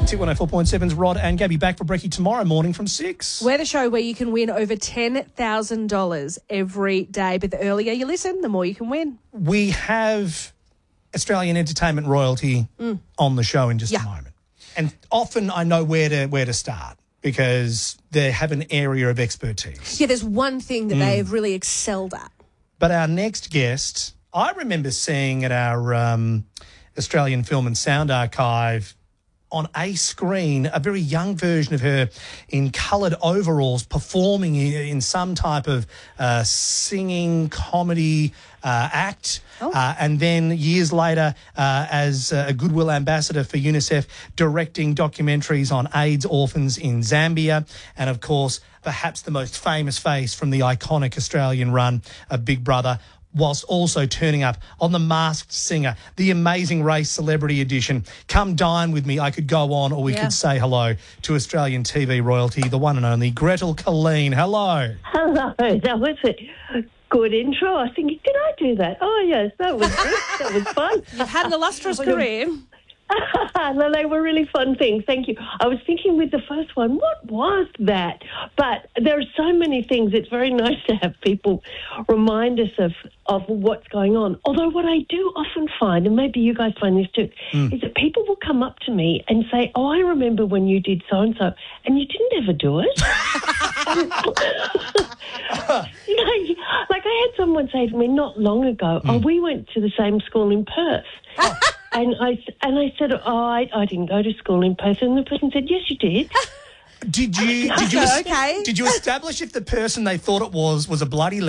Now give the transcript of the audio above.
Hit 104.7's Rod and Gabby back for brekkie tomorrow morning from 6. We're the show where you can win over $10,000 every day. But the earlier you listen, the more you can win. We have Australian entertainment royalty on the show in just a moment. And often I know where to start because they have an area of expertise. Yeah, there's one thing that they've really excelled at. But our next guest, I remember seeing at our Australian Film and Sound Archive on a screen a very young version of her in coloured overalls performing in some type of singing comedy act. And then years later as a Goodwill ambassador for UNICEF, directing documentaries on AIDS orphans in Zambia. And, of course, perhaps the most famous face from the iconic Australian run of Big Brother, whilst also turning up on The Masked Singer, the Amazing Race Celebrity Edition. Come dine with me. I could go on, or we could say hello to Australian TV royalty, the one and only Gretel Killeen. Hello. Hello. That was a good intro. I think, did I do that? Oh, yes, that was good. That was fun. You've had an illustrious career. No, they were really fun things. Thank you. I was thinking with the first one, what was that? But there are so many things. It's very nice to have people remind us of what's going on. Although what I do often find, and maybe you guys find this too, is that people will come up to me and say, oh, I remember when you did so-and-so, and you didn't ever do it. You know, like I had someone say to me not long ago, oh, we went to the same school in Perth. And I said, oh, I didn't go to school in Perth. And the person said, yes, you did. Did you establish if the person they thought it was a bloody